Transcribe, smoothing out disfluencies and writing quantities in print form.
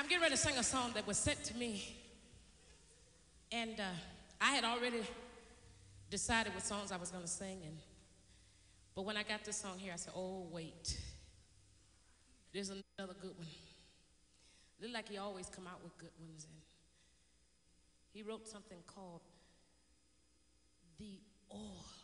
I'm getting ready to sing a song that was sent to me. And I had already decided what songs I was going to sing. But when I got this song here, I said, oh, wait. There's another good one. Look like he always come out with good ones. And he wrote something called The Oil.